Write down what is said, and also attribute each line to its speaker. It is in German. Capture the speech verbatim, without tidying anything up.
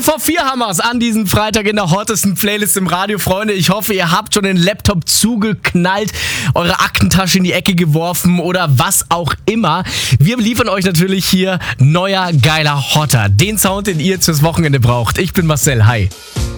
Speaker 1: vor vier Hammers an diesem Freitag in der hottesten Playlist im Radio. Freunde, ich hoffe, ihr habt schon den Laptop zugeknallt, eure Aktentasche in die Ecke geworfen oder was auch immer. Wir liefern euch natürlich hier neuer, geiler Hotter. Den Sound, den ihr fürs Wochenende braucht. Ich bin Marcel, hi.